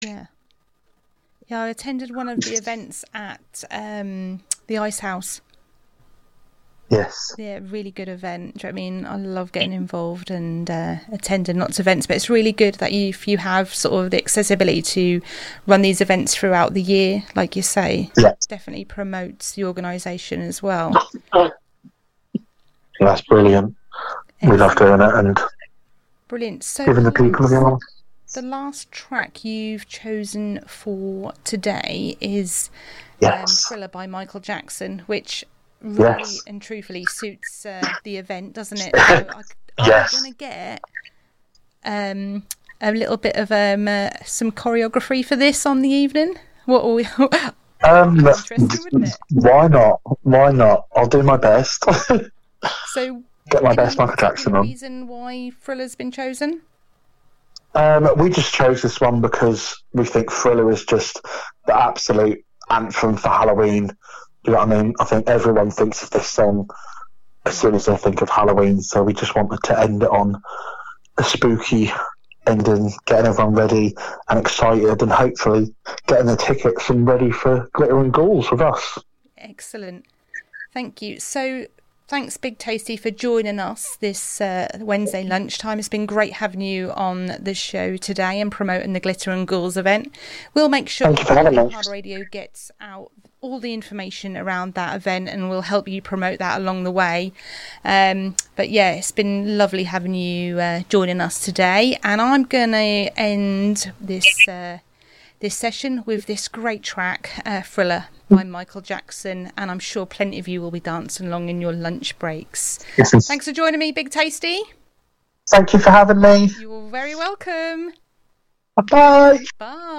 Yeah. Yeah, I attended one of the events at the Ice House. Yes. Yeah, really good event. Do you know what I mean? I love getting involved and attending lots of events, but it's really good that if you have sort of the accessibility to run these events throughout the year, like you say, Yeah. it definitely promotes the organisation as well. That's brilliant. We love doing it and brilliant. So giving the people the last track you've chosen for today is Thriller by Michael Jackson, which really and truthfully suits the event, doesn't it? So I'm going to get a little bit of some choreography for this on the evening. What are we? Interesting, wouldn't it? Why not? I'll do my best. So, get my best Michael Jackson on. Reason why Thriller's been chosen? We just chose this one because we think Thriller is just the absolute anthem for Halloween. Do you know what I mean? I think everyone thinks of this song as soon as they think of Halloween, so we just wanted to end it on a spooky ending, getting everyone ready and excited, and hopefully getting the tickets and ready for Glitter and Ghouls with us. Excellent. Thank you. So, thanks, Big Tasty, for joining us this Wednesday lunchtime. It's been great having you on the show today and promoting the Glitter and Ghouls event. We'll make sure that Hard Radio gets out all the information around that event, and we'll help you promote that along the way. But yeah, it's been lovely having you joining us today, and I'm going to end this session with this great track, Thriller by Michael Jackson, and I'm sure plenty of you will be dancing along in your lunch breaks. Thanks for joining me, Big Tasty. Thank you for having me. You're very welcome. Bye. Bye.